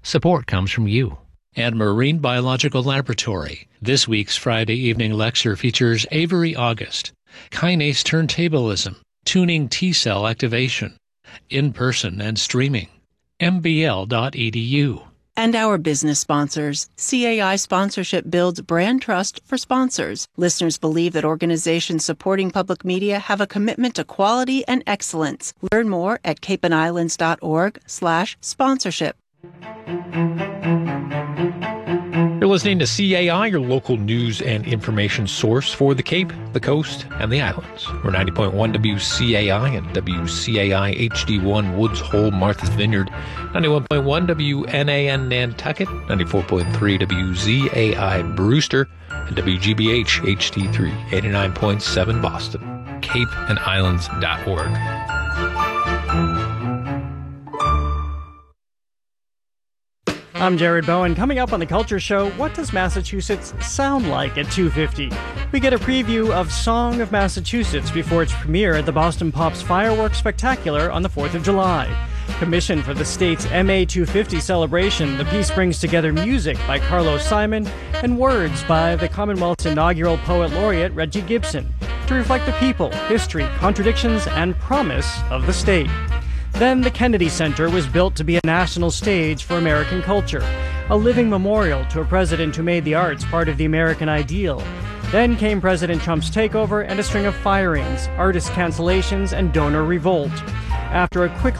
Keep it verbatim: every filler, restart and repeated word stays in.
Support comes from you. And Marine Biological Laboratory. This week's Friday evening lecture features Avery August, kinase turntablism, tuning T-cell activation, in-person and streaming, m b l dot e d u. And our business sponsors. C A I sponsorship builds brand trust for sponsors. Listeners believe that organizations supporting public media have a commitment to quality and excellence. Learn more at cape and islands dot org slash sponsorship. You're listening to C A I, your local news and information source for the Cape, the Coast, and the Islands. We're ninety point one W C A I and W C A I H D one Woods Hole, Martha's Vineyard, ninety-one point one W N A N Nantucket, ninety-four point three W Z A I Brewster, and W G B H H D three, eighty-nine point seven Boston. cape and islands dot org. I'm Jared Bowen. Coming up on The Culture Show, what does Massachusetts sound like at two fifty? We get a preview of Song of Massachusetts before its premiere at the Boston Pops Fireworks Spectacular on the fourth of July. Commissioned for the state's M A two fifty celebration, the piece brings together music by Carlos Simon and words by the Commonwealth's inaugural poet laureate, Reggie Gibson, to reflect the people, history, contradictions, and promise of the state. Then the Kennedy Center was built to be a national stage for American culture, a living memorial to a president who made the arts part of the American ideal. Then came President Trump's takeover and a string of firings, artist cancellations, and donor revolt. After a quick